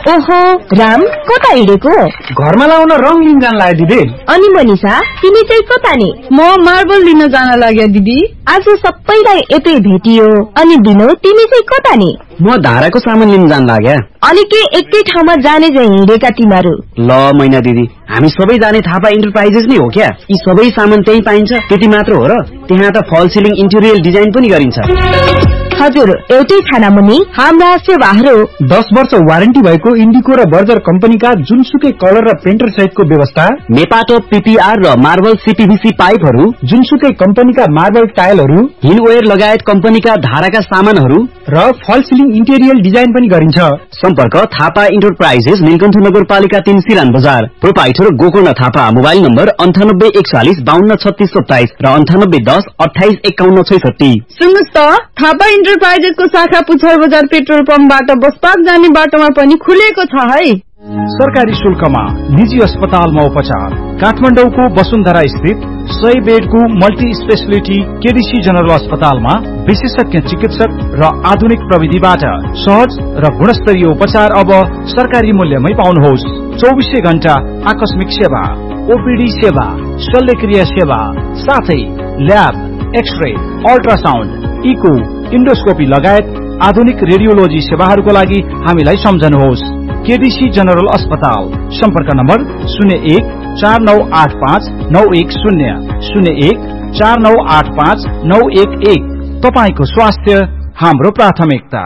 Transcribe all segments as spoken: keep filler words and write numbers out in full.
ओहो राम कता हिँडेको? घरमा लाउन रङ लिन जान लाग्यो दिदी। अनि मनिषा तिमी चाहिँ कता नि? म मार्बल लिन जान लाग्यो दिदी। आज सबैलाई यतै भेटियो। अनि दिनो तिमी चाहिँ कता नि? म धाराको सामान लिन जान लाग्या। अनि के एकै ठाउँमा जाने चाहिँ हिँडेका तिमीहरू? ल मैना दिदी हामी सबै जाने थापा इन्टरप्राइजेस नै हो क्या? यी सबै सामान त्यही पाइन्छ त्यति मात्र हो र? त्यहाँ त फल सिलिङ इन्टेरियर डिजाइन पनि गरिन्छ। हजुर एउटै छानामुनि हाम्रा सेवाहरू दस वर्ष वारेन्टी भएको इन्डिको र बर्जर कम्पनीका जुनसुकै कलर र पेन्टर सहितको व्यवस्था, नेपाटो पीपीआर र मार्बल सीपीभीसी पाइपहरू, जुनसुकै कम्पनीका मार्बल टाइलहरू, हिलवेयर लगायत कम्पनीका धाराका सामानहरू र फल सिलिङ इन्टेरियर डिजाइन पनि गरिन्छ। सम्पर्क थापा इन्टरप्राइजेस नीलकण्ठ नगरपालिका तीन सिरान बजार। Proprietor Gokarna Thapa. Mobile number अन्ठानब्बे एकचालिस बाहन्न छत्तीस सत्ताइस र अन्ठानब्बे दस अठाइस एकाउन्न छैसठी। सुन्नुहोस् त थापा इन्टरप्राइजेसको शाखा पुच्छर बजार पेट्रोल पम्पबाट बसपाक जाने बाटोमा पनि खुलेको छ है। सरकारी शुल्कमा निजी अस्पतालमा उपचार। काठमाडौँको वसुन्धरा स्थित सय बेडको मल्टी स्पेशलिटी केडीसी जनरल अस्पतालमा विशेषज्ञ चिकित्सक र आधुनिक प्रविधिबाट सहज र गुणस्तरीय उपचार अब सरकारी मूल्यमै पाउनुहोस्। चौबिसै घण्टा आकस्मिक सेवा, ओपीडी सेवा, शल्यक्रिया सेवा, साथै lab, x-ray, ultrasound, eco, endoscopy लगायत आधुनिक रेडियोलोजी सेवाहरूको लागि हामीलाई सम्झनुहोस्। केडीसी जनरल अस्पताल। सम्पर्क नम्बर शून्य एक चार नौ आठ पाँच नौ एक शून्य शून्य एक चार नौ आठ पाँच नौ एक एक। तपाईको स्वास्थ्य हाम्रो प्राथमिकता।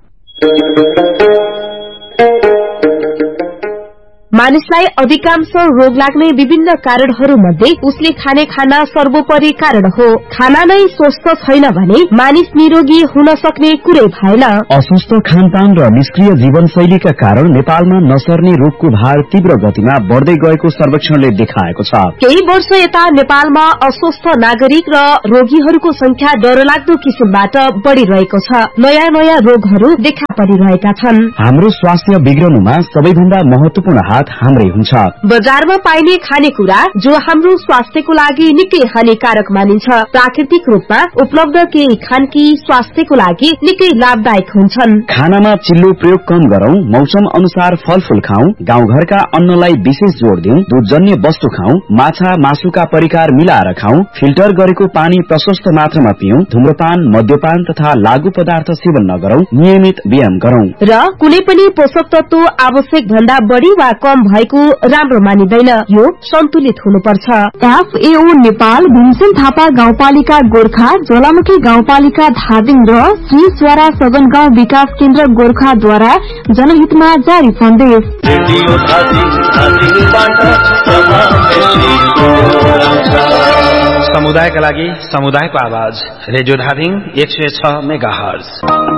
मानिसलाई अधिकांश रोग लाग्ने विभिन्न कारणहरू मध्ये उसले खाने खाना सर्वोपरि कारण हो। खाना नै स्वस्थ छैन भने मानिस निरोगी हुन सक्ने कुरै भएन। अस्वस्थ खानपान र निष्क्रिय जीवनशैलीका कारण नेपालमा नसर्ने रोगको भार तीव्र गतिमा बढ्दै गएको सर्वेक्षणले देखाएको छ। केही वर्ष यता नेपालमा अस्वस्थ नागरिक र रोगीहरूको संख्या डरलाग्दो किसिमबाट बढ़िरहेको छ। नयाँ नयाँ रोगहरू देखा परिरहेका छन्। हाम्रो स्वास्थ्य बिग्रनुमा सबैभन्दा महत्वपूर्ण हात हाम्रै हुन्छ। बजारमा पाइने खानेकुरा जो हाम्रो स्वास्थ्यको लागि निकै हानिकारक मानिन्छ। प्राकृतिक रूपमा उपलब्ध केही खानकी स्वास्थ्यको लागि निकै लाभदायक हुन्छन्। खानामा चिल्लो प्रयोग कम गरौं, मौसम अनुसार फलफूल खाऊ, गाउँघरका अन्नलाई विशेष जोड़ दिउँ, दूधजन्य वस्तु खाऊ, माछा मासुका परिकार मिलाएर खाऊ, फिल्टर गरेको पानी प्रशस्त मात्रामा पिउँ, धूम्रपान, मद्यपान तथा लागू पदार्थ सेवन नगरौं, नियमित व्यायाम गरौं र कुनै पनि पोषक तत्व आवश्यक भन्दा बढ़ी वा कम भएको राम्रो मानिदैन। यो सन्तुलित हुनुपर्छ। एफएओ नेपाल, भीमसेन थापा गाउँपालिका गोर्खा, ज्वालामुखी गाउँपालिका धादिङ र श्री स्वरा सदन गाउँ विकास केन्द्र गोर्खाद्वारा जनहितमा जारी सन्देश। समुदायका लागि समुदायको आवाज रेडियो धादिङ एक सय छ मेगाहर्ज।